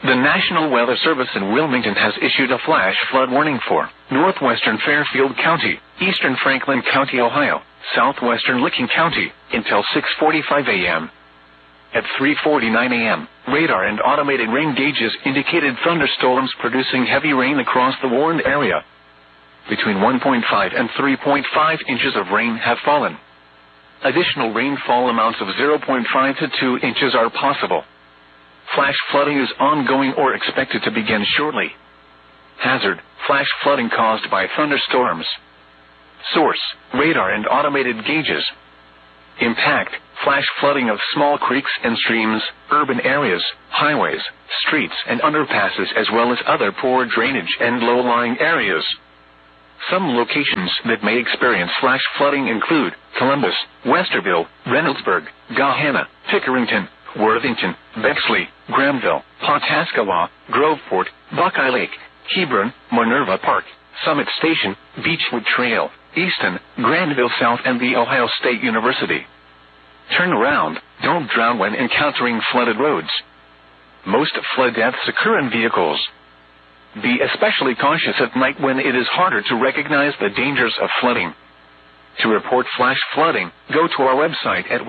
The National Weather Service in Wilmington has issued a flash flood warning for northwestern Fairfield County, eastern Franklin County, Ohio, southwestern Licking County, until 6:45 a.m. At 3:49 a.m., radar and automated rain gauges indicated thunderstorms producing heavy rain across the warned area. Between 1.5 and 3.5 inches of rain have fallen. Additional rainfall amounts of 0.5 to 2 inches are possible. Flash flooding is ongoing or expected to begin shortly. Hazard: flash flooding caused by thunderstorms. Source: radar and automated gauges. Impact: flash flooding of small creeks and streams, urban areas, highways, streets and underpasses, as well as other poor drainage and low-lying areas. Some locations that may experience flash flooding include Columbus, Westerville, Reynoldsburg, Gahanna, Pickerington, Worthington, Bexley, Granville, Pawhuska, Groveport, Buckeye Lake, Hebron, Minerva Park, Summit Station, Beechwood Trail, Easton, Granville South, and the Ohio State University. Turn around. Don't drown when encountering flooded roads. Most flood deaths occur in vehicles. Be especially cautious at night when it is harder to recognize the dangers of flooding. To report flash flooding, go to our website at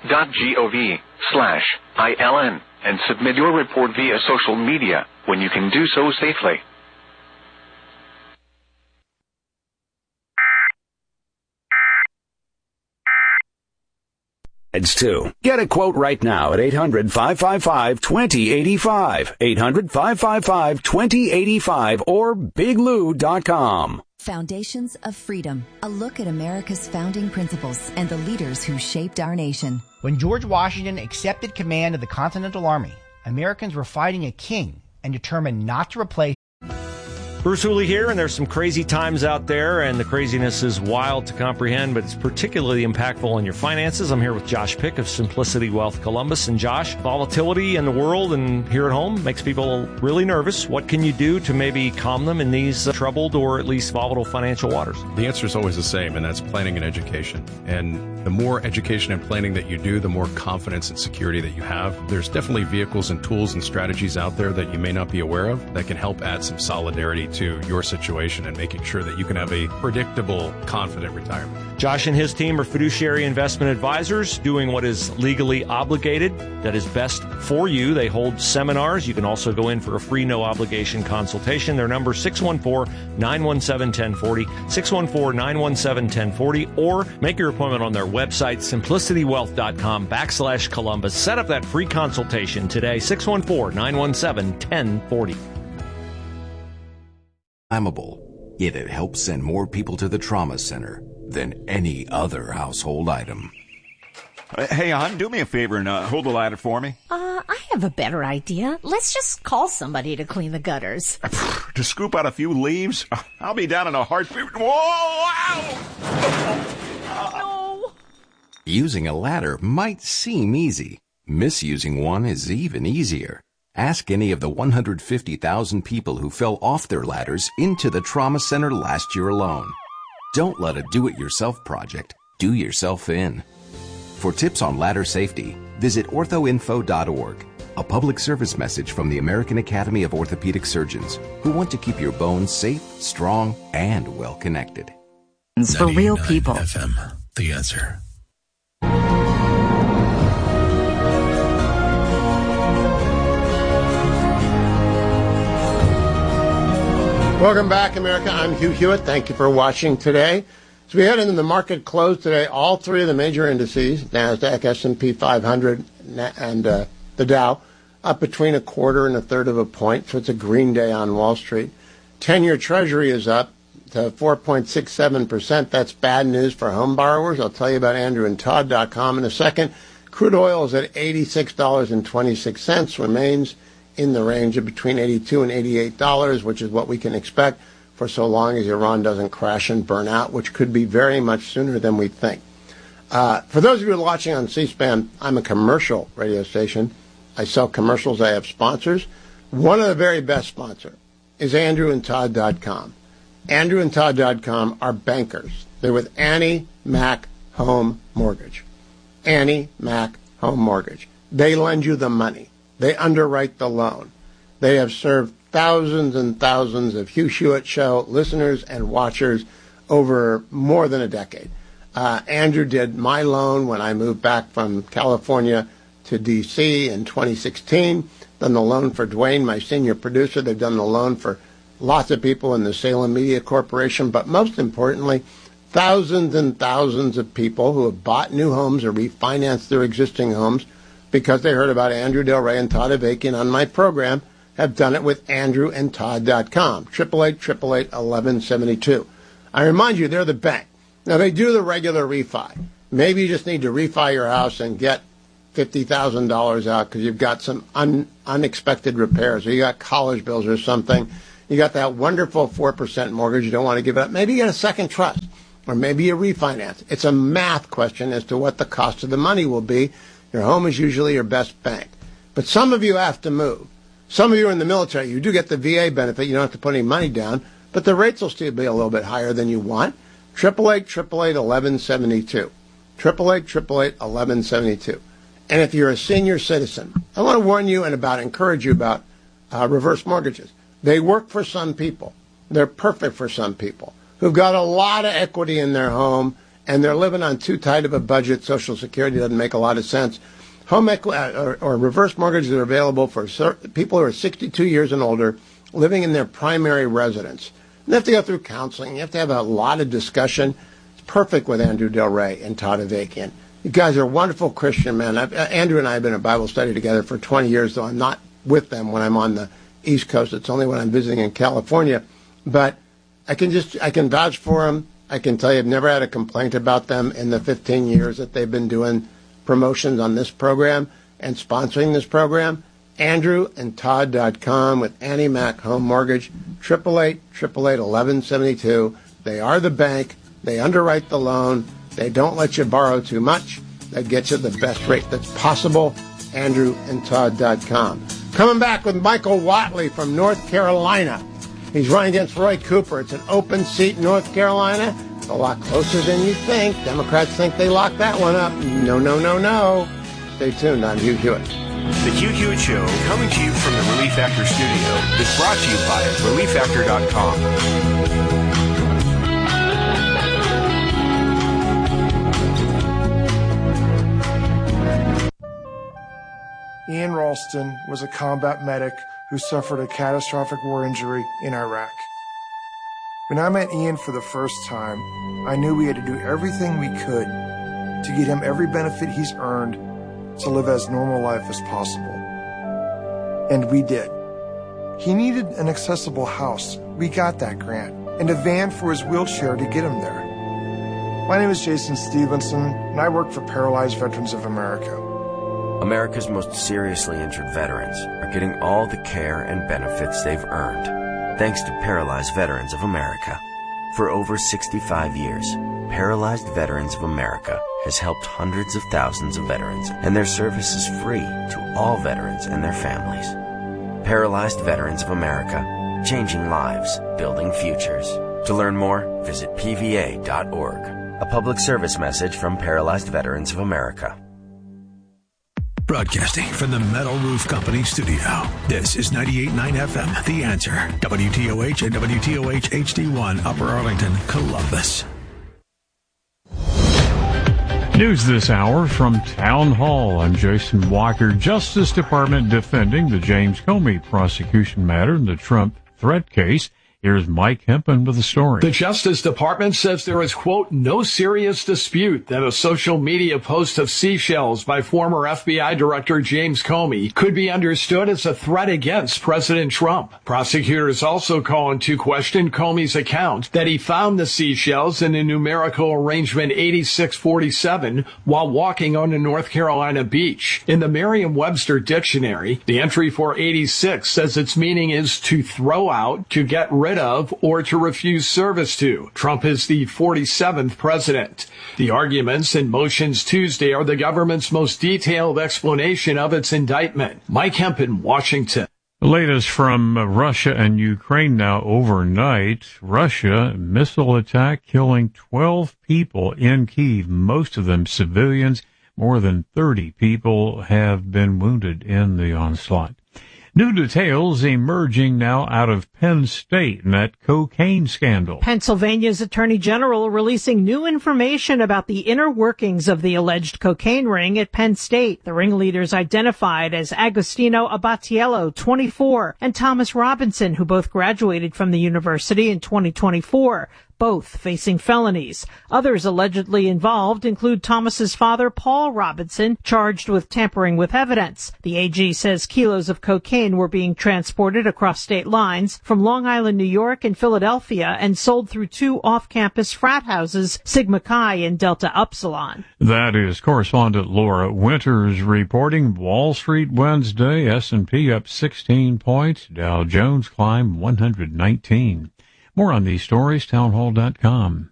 weather.gov/ILN and submit your report via social media when you can do so safely. It's 2. Get a quote right now at 800-555-2085, 800-555-2085, or biglou.com. Foundations of Freedom, a look at America's founding principles and the leaders who shaped our nation. When George Washington accepted command of the Continental Army, Americans were fighting a king and determined not to replace. Bruce Hooley here, and there's some crazy times out there, and the craziness is wild to comprehend, but it's particularly impactful on your finances. I'm here with Josh Pick of Simplicity Wealth Columbus. And Josh, volatility in the world and here at home makes people really nervous. What can you do to maybe calm them in these troubled or at least volatile financial waters? The answer is always the same, and that's planning and education. And the more education and planning that you do, the more confidence and security that you have. There's definitely vehicles and tools and strategies out there that you may not be aware of that can help add some solidarity to your situation and making sure that you can have a predictable, confident retirement. Josh and his team are fiduciary investment advisors doing what is legally obligated, that is best for you. They hold seminars. You can also go in for a free, no-obligation consultation. Their number is 614-917-1040, 614-917-1040, or make your appointment on their website, simplicitywealth.com/Columbus. Set up that free consultation today, 614-917-1040. Yet it helps send more people to the trauma center than any other household item. Hey, hon, do me a favor and hold the ladder for me. I have a better idea. Let's just call somebody to clean the gutters. To scoop out a few leaves? I'll be down in a heartbeat. Whoa! Ow! No! Using a ladder might seem easy. Misusing one is even easier. Ask any of the 150,000 people who fell off their ladders into the trauma center last year alone. Don't let a do-it-yourself project do yourself in. For tips on ladder safety, visit orthoinfo.org, a public service message from the American Academy of Orthopedic Surgeons, who want to keep your bones safe, strong, and well-connected. For real people. FM, The Answer. Welcome back, America. I'm Hugh Hewitt. Thank you for watching today. As we head into the market close today, all three of the major indices, NASDAQ, S&P 500, and the Dow, up between 1/4 and 1/3 of a point. So it's a green day on Wall Street. 10-year Treasury is up to 4.67%. That's bad news for home borrowers. I'll tell you about andrewandtodd.com in a second. Crude oil is at $86.26, remains in the range of between $82 and $88, which is what we can expect for so long as Iran doesn't crash and burn out, which could be very much sooner than we think. For those of you watching on C-SPAN, I'm a commercial radio station. I sell commercials. I have sponsors. One of the very best sponsors is andrewandtodd.com. andrewandtodd.com are bankers. They're with Annie Mac Home Mortgage. Annie Mac Home Mortgage. They lend you the money. They underwrite the loan. They have served thousands and thousands of Hugh Hewitt Show listeners and watchers over more than a decade. Andrew did my loan when I moved back from California to D.C. in 2016. Done the loan for Dwayne, my senior producer. They've done the loan for lots of people in the Salem Media Corporation. But most importantly, thousands and thousands of people who have bought new homes or refinanced their existing homes because they heard about Andrew Del Rey and Todd Avakian on my program have done it with andrewandtodd.com, 888-888-1172. I remind you, they're the bank. Now, they do the regular refi. Maybe you just need to refi your house and get $50,000 out because you've got some unexpected repairs, or you got college bills or something. You got that wonderful 4% mortgage. You don't want to give it up. Maybe you get a second trust, or maybe you refinance. It's a math question as to what the cost of the money will be. Your home is usually your best bank. But some of you have to move. Some of you are in the military. You do get the VA benefit. You don't have to put any money down, but the rates will still be a little bit higher than you want. 888-888-1172. 888-888-1172. And if you're a senior citizen, I want to warn you and encourage you about reverse mortgages. They work for some people. They're perfect for some people who've got a lot of equity in their home and they're living on too tight of a budget. Social Security doesn't make a lot of sense. Home equity or reverse mortgages are available for people who are 62 years and older living in their primary residence. You have to go through counseling. You have to have a lot of discussion. It's perfect with Andrew Del Rey and Todd Avakian. You guys are wonderful Christian men. Andrew and I have been in Bible study together for 20 years, though I'm not with them when I'm on the East Coast. It's only when I'm visiting in California. But I can vouch for them. I can tell you I've never had a complaint about them in the 15 years that they've been doing promotions on this program and sponsoring this program. AndrewandTodd.com with Annie Mac Home Mortgage, 888-888-1172. They are the bank. They underwrite the loan. They don't let you borrow too much. They get you the best rate that's possible. AndrewandTodd.com. Coming back with Michael Watley from North Carolina. He's running against Roy Cooper. It's an open seat in North Carolina. It's a lot closer than you think. Democrats think they locked that one up. No, no, no, no. Stay tuned on Hugh Hewitt. The Hugh Hewitt Show, coming to you from the Relief Factor studio, is brought to you by ReliefFactor.com. Ian Ralston was a combat medic who suffered a catastrophic war injury in Iraq. When I met Ian for the first time, I knew we had to do everything we could to get him every benefit he's earned to live as normal life as possible. And we did. He needed an accessible house. We got that grant. And a van for his wheelchair to get him there. My name is Jason Stevenson, and I work for Paralyzed Veterans of America. America's most seriously injured veterans are getting all the care and benefits they've earned, thanks to Paralyzed Veterans of America. For over 65 years, Paralyzed Veterans of America has helped hundreds of thousands of veterans, and their service is free to all veterans and their families. Paralyzed Veterans of America, changing lives, building futures. To learn more, visit pva.org. A public service message from Paralyzed Veterans of America. Broadcasting from the Metal Roof Company studio. This is 98.9 FM, The Answer. WTOH and WTOH HD1, Upper Arlington, Columbus. News this hour from Town Hall. I'm Jason Walker. Justice Department defending the James Comey prosecution matter in the Trump threat case. Here's Mike Hempen with the story. The Justice Department says there is, quote, no serious dispute that a social media post of seashells by former FBI Director James Comey could be understood as a threat against President Trump. Prosecutors also call into question Comey's account that he found the seashells in a numerical arrangement 8647 while walking on a North Carolina beach. In the Merriam-Webster dictionary, the entry for 86 says its meaning is to throw out, to get rid of, or to refuse service to. Trump is the 47th president. The arguments and motions Tuesday are the government's most detailed explanation of its indictment. Mike Hempen, Washington. The latest from Russia and Ukraine now overnight. Russia, missile attack killing 12 people in Kyiv, most of them civilians. More than 30 people have been wounded in the onslaught. New details emerging now out of Penn State in that cocaine scandal. Pennsylvania's Attorney General releasing new information about the inner workings of the alleged cocaine ring at Penn State. The ringleaders identified as Agostino Abatiello, 24, and Thomas Robinson, who both graduated from the university in 2024. Both facing felonies. Others allegedly involved include Thomas's father, Paul Robinson, charged with tampering with evidence. The AG says kilos of cocaine were being transported across state lines from Long Island, New York and Philadelphia and sold through two off-campus frat houses, Sigma Chi and Delta Upsilon. That is correspondent Laura Winters reporting. Wall Street Wednesday, S&P up 16 points, Dow Jones climbed 119. More on these stories, townhall.com.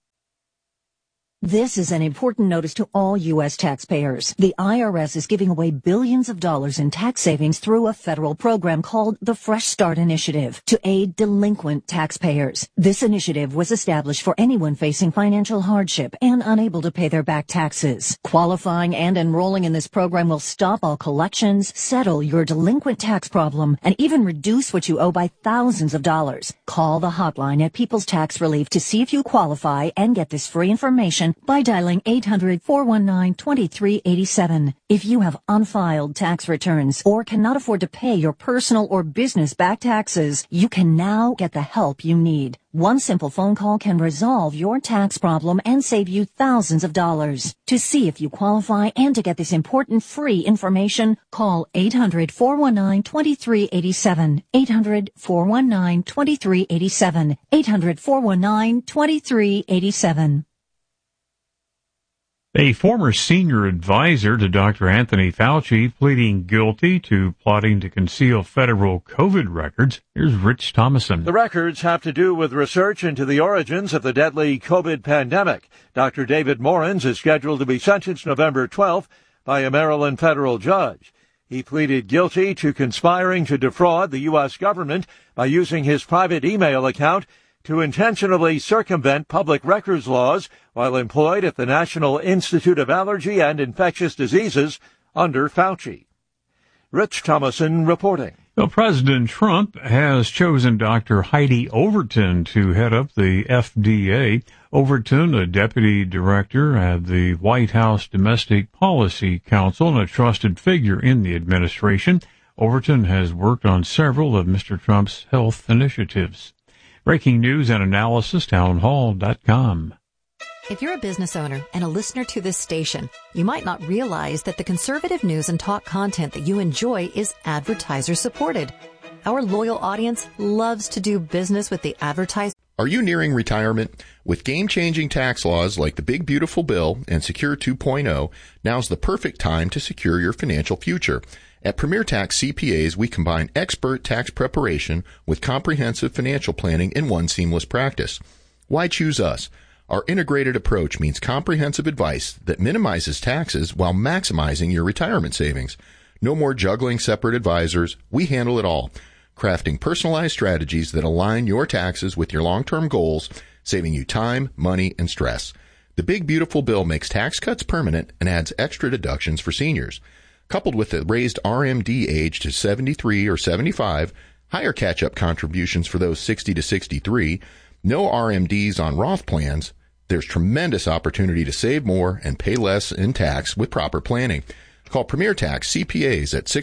This is an important notice to all U.S. taxpayers. The IRS is giving away billions of dollars in tax savings through a federal program called the Fresh Start Initiative to aid delinquent taxpayers. This initiative was established for anyone facing financial hardship and unable to pay their back taxes. Qualifying and enrolling in this program will stop all collections, settle your delinquent tax problem, and even reduce what you owe by thousands of dollars. Call the hotline at People's Tax Relief to see if you qualify and get this free information by dialing 800-419-2387. If you have unfiled tax returns or cannot afford to pay your personal or business back taxes, you can now get the help you need. One simple phone call can resolve your tax problem and save you thousands of dollars. To see if you qualify and to get this important free information, call 800-419-2387. 800-419-2387. 800-419-2387. A former senior advisor to Dr. Anthony Fauci pleading guilty to plotting to conceal federal COVID records. Here's Rich Thomason. The records have to do with research into the origins of the deadly COVID pandemic. Dr. David Morens is scheduled to be sentenced November 12th by a Maryland federal judge. He pleaded guilty to conspiring to defraud the U.S. government by using his private email account to intentionally circumvent public records laws while employed at the National Institute of Allergy and Infectious Diseases under Fauci. Rich Thomason reporting. Well, President Trump has chosen Dr. Heidi Overton to head up the FDA. Overton, a deputy director at the White House Domestic Policy Council and a trusted figure in the administration. Overton has worked on several of Mr. Trump's health initiatives. Breaking news and analysis, townhall.com. If you're a business owner and a listener to this station, you might not realize that the conservative news and talk content that you enjoy is advertiser supported. Our loyal audience loves to do business with the advertiser. Are you nearing retirement? With game-changing tax laws like the Big Beautiful Bill and Secure 2.0, now's the perfect time to secure your financial future. At Premier Tax CPAs, we combine expert tax preparation with comprehensive financial planning in one seamless practice. Why choose us? Our integrated approach means comprehensive advice that minimizes taxes while maximizing your retirement savings. No more juggling separate advisors. We handle it all, crafting personalized strategies that align your taxes with your long-term goals, saving you time, money, and stress. The Big Beautiful Bill makes tax cuts permanent and adds extra deductions for seniors. Coupled with the raised RMD age to 73 or 75, higher catch-up contributions for those 60 to 63, no RMDs on Roth plans, there's tremendous opportunity to save more and pay less in tax with proper planning. Call Premier Tax CPAs at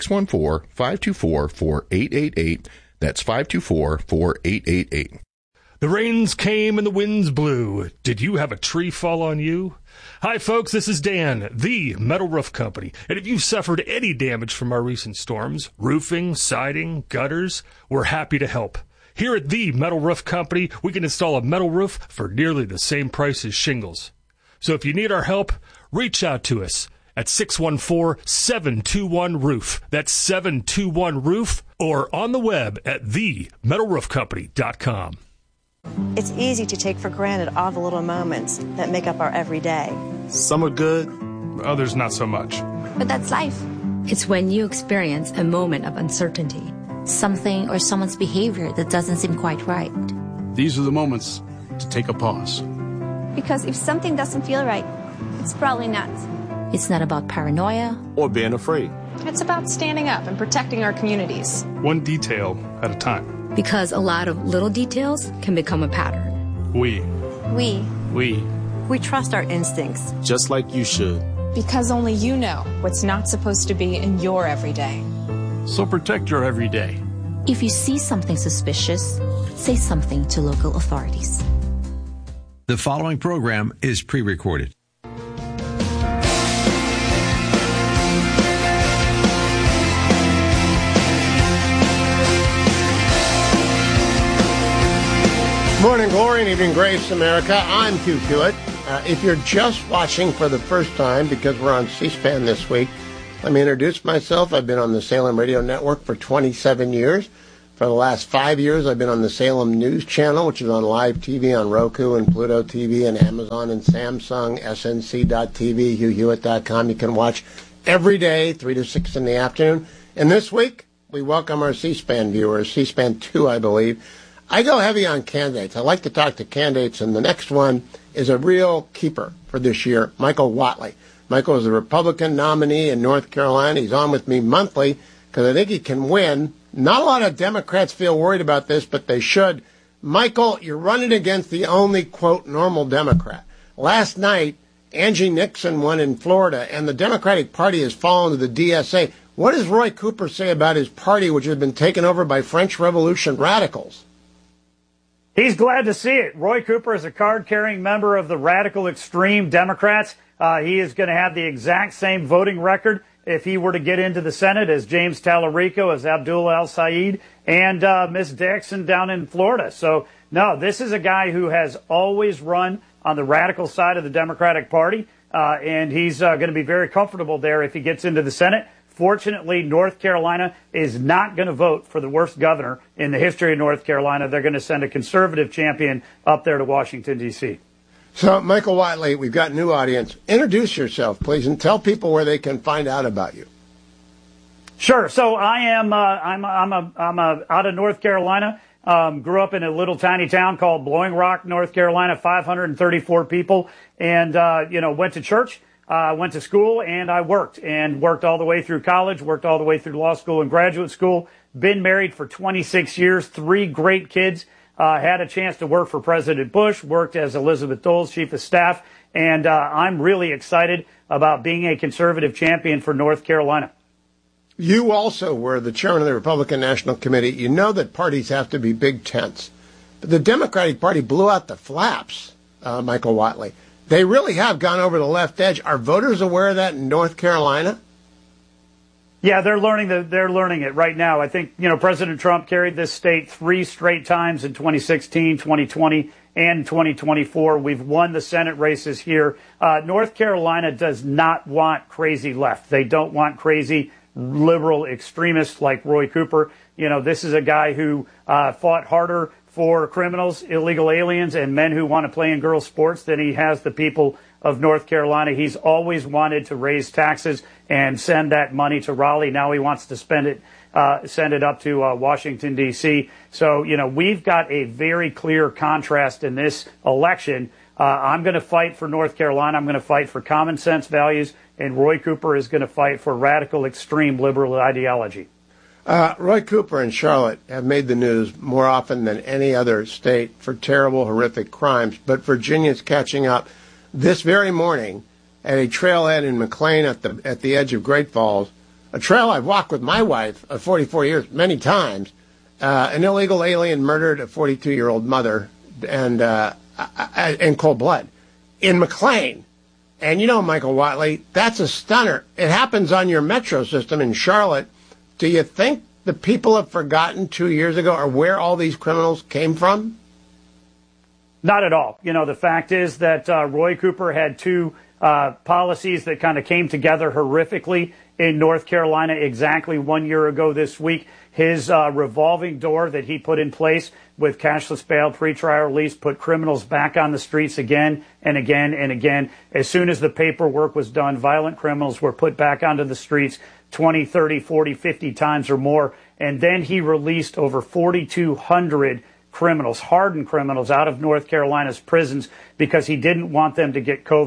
614-524-4888. That's 524-4888. The rains came and the winds blew. Did you have a tree fall on you? Hi, folks, this is Dan, the Metal Roof Company. And if you've suffered any damage from our recent storms, roofing, siding, gutters, we're happy to help. Here at the Metal Roof Company, we can install a metal roof for nearly the same price as shingles. So if you need our help, reach out to us at 614-721-ROOF. That's 721-ROOF, or on the web at themetalroofcompany.com. It's easy to take for granted all the little moments that make up our everyday. Some are good, others not so much. But that's life. It's when you experience a moment of uncertainty, something or someone's behavior that doesn't seem quite right. These are the moments to take a pause. Because if something doesn't feel right, it's probably not. It's not about paranoia or being afraid. It's about standing up and protecting our communities. One detail at a time. Because a lot of little details can become a pattern. We trust our instincts. Just like you should. Because only you know what's not supposed to be in your everyday. So protect your everyday. If you see something suspicious, say something to local authorities. The following program is pre-recorded. Morning glory and evening grace, America. I'm Hugh Hewitt. If you're just watching for the first time because we're on C-SPAN this week, let me introduce myself. I've been on the Salem Radio Network for 27 years. For the last 5 years, I've been on the Salem News Channel, which is on live TV on Roku and Pluto TV and Amazon and Samsung, SNC.TV, HughHewitt.com. You can watch every day, 3 to 6 in the afternoon. And this week, we welcome our C-SPAN viewers, C-SPAN 2, I believe. I go heavy on candidates. I like to talk to candidates, and the next one is a real keeper for this year, Michael Whatley. Michael is a Republican nominee in North Carolina. He's on with me monthly because I think he can win. Not a lot of Democrats feel worried about this, but they should. Michael, you're running against the only, quote, normal Democrat. Last night, Angie Nixon won in Florida, and the Democratic Party has fallen to the DSA. What does Roy Cooper say about his party, which has been taken over by French Revolution radicals? He's glad to see it. Roy Cooper is a card-carrying member of the radical extreme Democrats. He is going to have the exact same voting record if he were to get into the Senate as James Tallarico, as Abdul El-Sayed, and Miss Dixon down in Florida. So, no, this is a guy who has always run on the radical side of the Democratic Party, and he's going to be very comfortable there if he gets into the Senate. Fortunately, North Carolina is not going to vote for the worst governor in the history of North Carolina. They're going to send a conservative champion up there to Washington, D.C. So, Michael Whatley, we've got a new audience. Introduce yourself, please, and tell people where they can find out about you. Sure. So I am I'm out of North Carolina. Grew up in a little tiny town called Blowing Rock, North Carolina, 534 people, and went to church. Went to school, and I worked all the way through college, worked all the way through law school and graduate school, been married for 26 years, 3 great kids, had a chance to work for President Bush, worked as Elizabeth Dole's chief of staff, and I'm really excited about being a conservative champion for North Carolina. You also were the chairman of the Republican National Committee. You know that parties have to be big tents. But the Democratic Party blew out the flaps, Michael Whatley. They really have gone over the left edge. Are voters aware of that in North Carolina? Yeah, they're learning it right now. I think, President Trump carried this state 3 straight times in 2016, 2020, and 2024. We've won the Senate races here. North Carolina does not want crazy left. They don't want crazy liberal extremists like Roy Cooper. This is a guy who fought harder for criminals, illegal aliens, and men who want to play in girls' sports than he has the people of North Carolina. He's always wanted to raise taxes and send that money to Raleigh. Now he wants to send it up to Washington, D.C. So, we've got a very clear contrast in this election. I'm going to fight for North Carolina. I'm going to fight for common sense values, and Roy Cooper is going to fight for radical, extreme liberal ideology. Roy Cooper and Charlotte have made the news more often than any other state for terrible, horrific crimes, but Virginia's catching up. This very morning, at a trailhead in McLean at the edge of Great Falls, a trail I've walked with my wife of 44 years many times, an illegal alien murdered a 42-year-old mother and in cold blood in McLean. And Michael Whatley, that's a stunner. It happens on your metro system in Charlotte. Do you think the people have forgotten 2 years ago or where all these criminals came from? Not at all. The fact is that Roy Cooper had 2 policies that kind of came together horrifically in North Carolina exactly 1 year ago this week. His revolving door that he put in place with cashless bail, pretrial release, put criminals back on the streets again and again and again. As soon as the paperwork was done, violent criminals were put back onto the streets 20, 30, 40, 50 times or more. And then he released over 4,200 criminals, hardened criminals, out of North Carolina's prisons because he didn't want them to get COVID.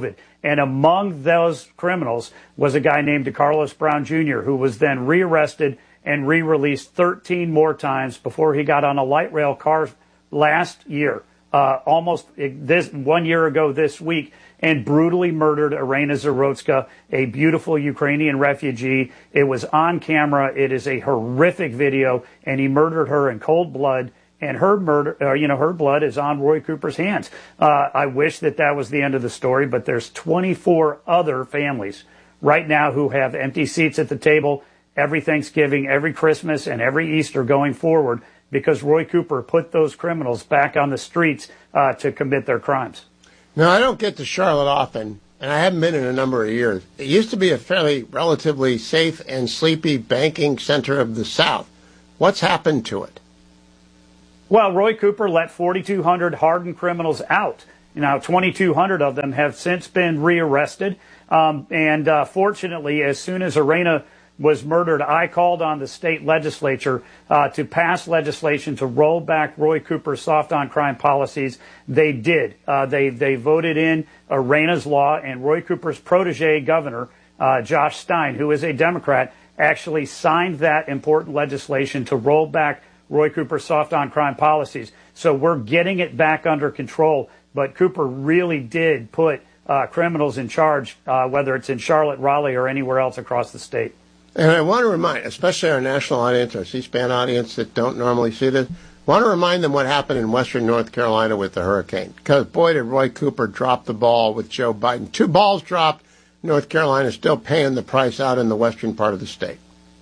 And among those criminals was a guy named DeCarlos Brown Jr., who was then rearrested and re-released 13 more times before he got on a light rail car last year, almost this 1 year ago this week, and brutally murdered Irina Zarotska, a beautiful Ukrainian refugee. It was on camera. It is a horrific video, and he murdered her in cold blood. And her murder, her blood is on Roy Cooper's hands. I wish that was the end of the story, but there's 24 other families right now who have empty seats at the table every Thanksgiving, every Christmas, and every Easter going forward because Roy Cooper put those criminals back on the streets to commit their crimes. Now, I don't get to Charlotte often, and I haven't been in a number of years. It used to be a fairly relatively safe and sleepy banking center of the South. What's happened to it? Well, Roy Cooper let 4,200 hardened criminals out. Now, 2,200 of them have since been rearrested. Fortunately, as soon as Irina was murdered, I called on the state legislature to pass legislation to roll back Roy Cooper's soft-on-crime policies. They did. They voted in Irina's law, and Roy Cooper's protege governor, Josh Stein, who is a Democrat, actually signed that important legislation to roll back Roy Cooper's soft-on-crime policies. So we're getting it back under control. But Cooper really did put criminals in charge, whether it's in Charlotte, Raleigh, or anywhere else across the state. And I want to remind, especially our national audience, our C-SPAN audience that don't normally see this, want to remind them what happened in western North Carolina with the hurricane. Because, boy, did Roy Cooper drop the ball with Joe Biden. 2 balls dropped. North Carolina is still paying the price out in the western part of the state.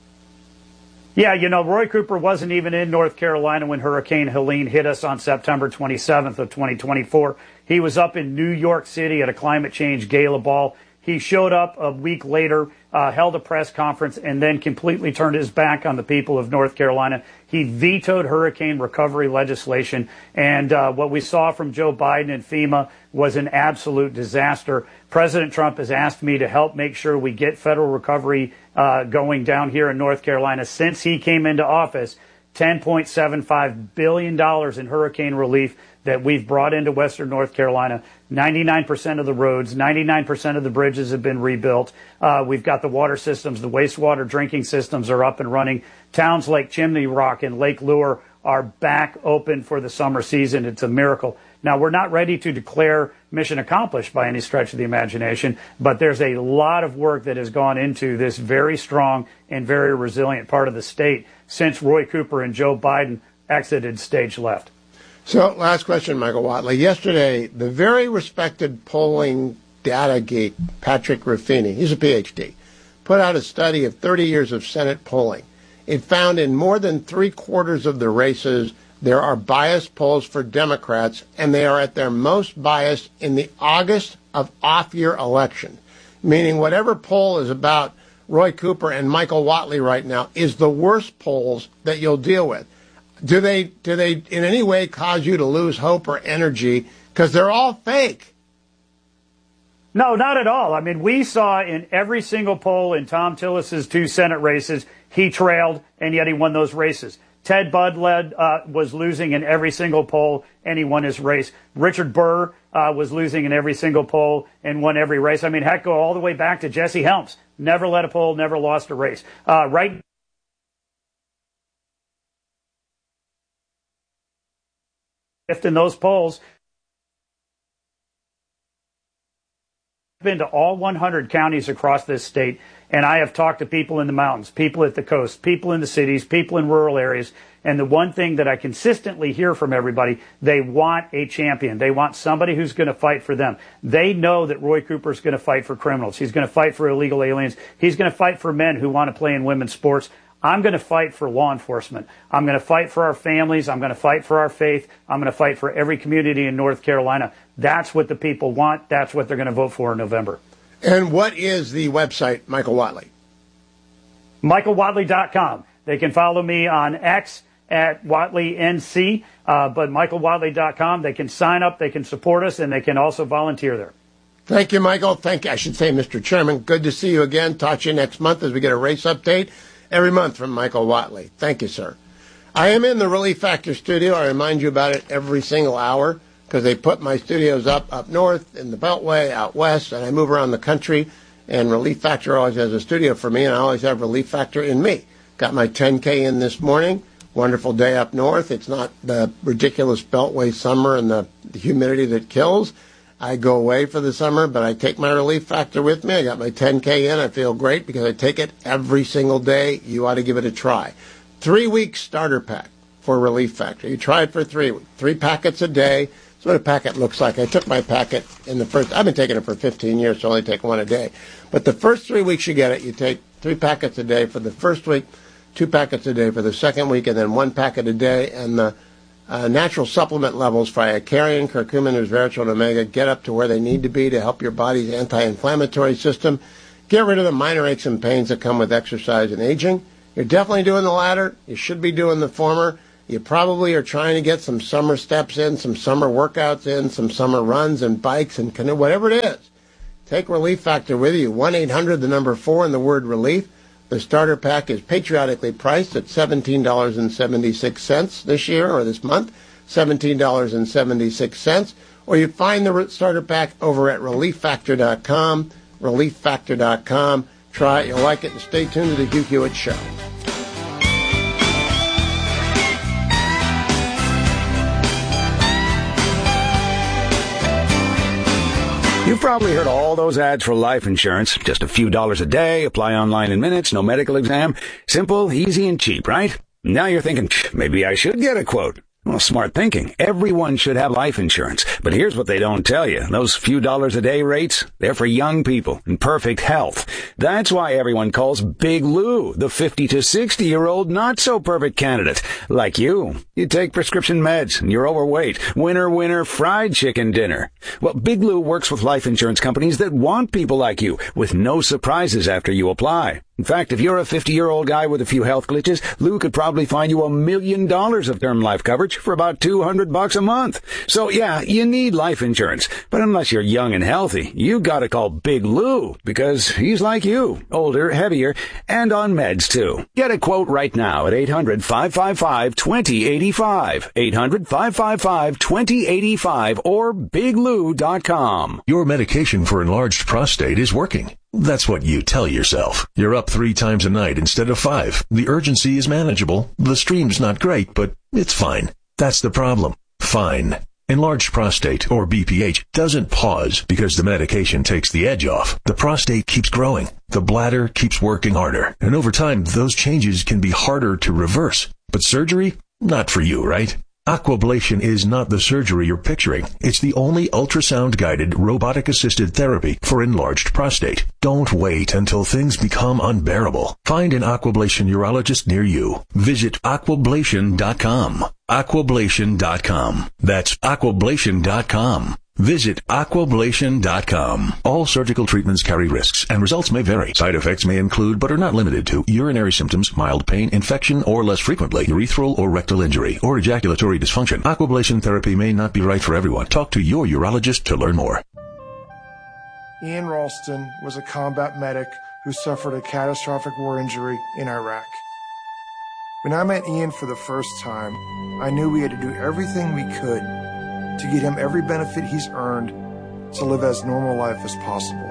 Yeah, Roy Cooper wasn't even in North Carolina when Hurricane Helene hit us on September 27th of 2024. He was up in New York City at a climate change gala ball. He showed up a week later, held a press conference, and then completely turned his back on the people of North Carolina. He vetoed hurricane recovery legislation, and what we saw from Joe Biden and FEMA was an absolute disaster. President Trump has asked me to help make sure we get federal recovery going down here in North Carolina. Since he came into office, $10.75 billion in hurricane relief that we've brought into western North Carolina. 99% of the roads, 99% of the bridges have been rebuilt. We've got the water systems, the wastewater drinking systems are up and running. Towns like Chimney Rock and Lake Lure are back open for the summer season. It's a miracle. Now, we're not ready to declare mission accomplished by any stretch of the imagination, but there's a lot of work that has gone into this very strong and very resilient part of the state since Roy Cooper and Joe Biden exited stage left. So, last question, Michael Whatley. Yesterday, the very respected polling data geek, Patrick Ruffini, he's a PhD, put out a study of 30 years of Senate polling. It found in more than 3/4 of the races, there are biased polls for Democrats, and they are at their most biased in the August of off-year election, meaning whatever poll is about Roy Cooper and Michael Whatley right now is the worst polls that you'll deal with. Do they in any way cause you to lose hope or energy? Because they're all fake. No, not at all. I mean, we saw in every single poll in Tom Tillis's 2 Senate races, he trailed, and yet he won those races. Ted Budd was losing in every single poll, and he won his race. Richard Burr was losing in every single poll and won every race. I mean, heck, go all the way back to Jesse Helms. Never led a poll, never lost a race. Right in those polls, I've been to all 100 counties across this state, and I have talked to people in the mountains, people at the coast, people in the cities, people in rural areas, and the one thing that I consistently hear from everybody, they want a champion. They want somebody who's going to fight for them. They know that Roy Cooper's going to fight for criminals. He's going to fight for illegal aliens. He's going to fight for men who want to play in women's sports. I'm going to fight for law enforcement. I'm going to fight for our families. I'm going to fight for our faith. I'm going to fight for every community in North Carolina. That's what the people want. That's what they're going to vote for in November. And what is the website, Michael Whatley? MichaelWhatley.com. They can follow me on X at WhatleyNC, but MichaelWhatley.com. They can sign up, they can support us, and they can also volunteer there. Thank you, Michael. I should say, Mr. Chairman. Good to see you again. Talk to you next month as we get a race update every month from Michael Whatley. Thank you, sir. I am in the Relief Factor studio. I remind you about it every single hour. because they put my studios up north, in the Beltway, out west, and I move around the country, and Relief Factor always has a studio for me, and I always have Relief Factor in me. Got my 10K in this morning. Wonderful day up north. It's not the ridiculous Beltway summer and the humidity that kills. I go away for the summer, but I take my Relief Factor with me. I got my 10K in. I feel great because I take it every single day. You ought to give it a try. 3-week starter pack for Relief Factor. You try it for 3 weeks. 3 packets a day. That's what a packet looks like. I took my packet in the first, I've been taking it for 15 years, so I only take 1 a day. But the first 3 weeks you get it, you take 3 packets a day for the first week, 2 packets a day for the second week, and then 1 packet a day. And the natural supplement levels for Icarian, curcumin, resveratrol, and omega get up to where they need to be to help your body's anti-inflammatory system. Get rid of the minor aches and pains that come with exercise and aging. You're definitely doing the latter. You should be doing the former. You probably are trying to get some summer steps in, some summer workouts in, some summer runs and bikes and canoe, whatever it is. Take Relief Factor with you. 1-800-4 and the word relief. The starter pack is patriotically priced at $17.76 this year or this month, $17.76. Or you find the starter pack over at ReliefFactor.com, ReliefFactor.com. Try it, you'll like it, and stay tuned to the Hugh Hewitt Show. You've probably heard all those ads for life insurance. Just a few dollars a day, apply online in minutes, no medical exam. Simple, easy, and cheap, right? Now you're thinking, maybe I should get a quote. Well, smart thinking. Everyone should have life insurance. But here's what they don't tell you. Those few dollars a day rates, they're for young people in perfect health. That's why everyone calls Big Lou the 50 to 60-year-old not-so-perfect candidate. Like you. You take prescription meds and you're overweight. Winner, fried chicken dinner. Well, Big Lou works with life insurance companies that want people like you with no surprises after you apply. In fact, if you're a 50-year-old guy with a few health glitches, Lou could probably find you $1 million of term life coverage for about $200 a month. So yeah, you need life insurance. But unless you're young and healthy, you gotta call Big Lou because he's like you, older, heavier, and on meds too. Get a quote right now at 800-555-2085. 800-555-2085 or biglou.com. Your medication for enlarged prostate is working. That's what you tell yourself. You're up 3 times a night instead of 5. The urgency is manageable. The stream's not great, but it's fine. That's the problem. Fine. Enlarged prostate, or BPH, doesn't pause because the medication takes the edge off. The prostate keeps growing. The bladder keeps working harder. And over time, those changes can be harder to reverse. But surgery? Not for you, right? Aquablation is not the surgery you're picturing. It's the only ultrasound-guided, robotic-assisted therapy for enlarged prostate. Don't wait until things become unbearable. Find an Aquablation urologist near you. Visit Aquablation.com. Aquablation.com. That's Aquablation.com. Visit Aquablation.com. All surgical treatments carry risks, and results may vary. Side effects may include, but are not limited to, urinary symptoms, mild pain, infection, or less frequently, urethral or rectal injury, or ejaculatory dysfunction. Aquablation therapy may not be right for everyone. Talk to your urologist to learn more. Ian Ralston was a combat medic who suffered a catastrophic war injury in Iraq. When I met Ian for the first time, I knew we had to do everything we could to get him every benefit he's earned to live as normal life as possible.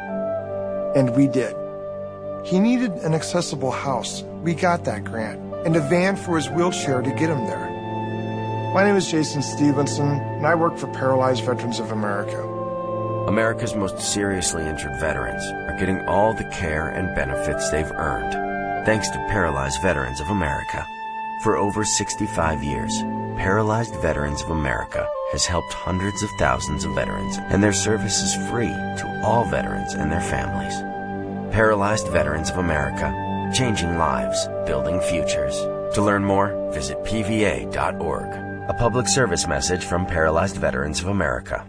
And we did. He needed an accessible house. We got that grant. And a van for his wheelchair to get him there. My name is Jason Stevenson, and I work for Paralyzed Veterans of America. America's most seriously injured veterans are getting all the care and benefits they've earned, thanks to Paralyzed Veterans of America. For over 65 years, Paralyzed Veterans of America has helped hundreds of thousands of veterans, and their service is free to all veterans and their families. Paralyzed Veterans of America, changing lives, building futures. To learn more, visit pva.org. A public service message from Paralyzed Veterans of America.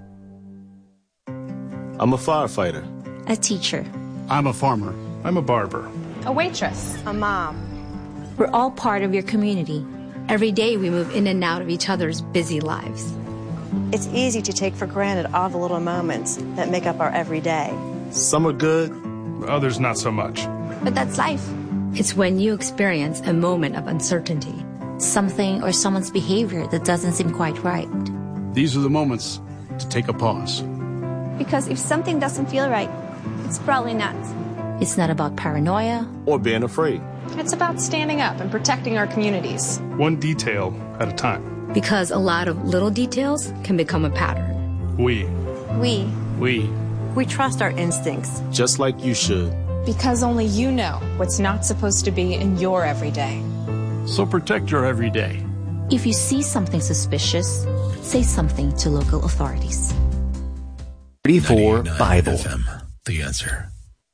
I'm a firefighter. A teacher. I'm a farmer. I'm a barber. A waitress. A mom. We're all part of your community. Every day we move in and out of each other's busy lives. It's easy to take for granted all the little moments that make up our everyday. Some are good, others not so much. But that's life. It's when you experience a moment of uncertainty, something or someone's behavior that doesn't seem quite right. These are the moments to take a pause. Because if something doesn't feel right, it's probably not. It's not about paranoia or being afraid. It's about standing up and protecting our communities. One detail at a time. Because a lot of little details can become a pattern. We trust our instincts. Just like you should. Because only you know what's not supposed to be in your everyday. So protect your everyday. If you see something suspicious, say something to local authorities. 34 Bible. FM, the answer.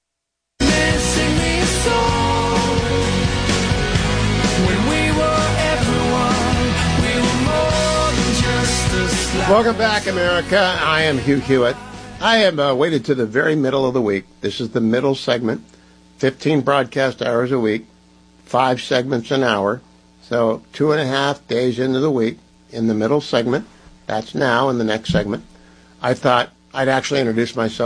Welcome back, America. I am Hugh Hewitt. I have waited to the very middle of the week. This is the middle segment, 15 broadcast hours a week, 5 segments an hour. So 2.5 days into the week in the middle segment. That's now in the next segment. I thought I'd actually introduce myself.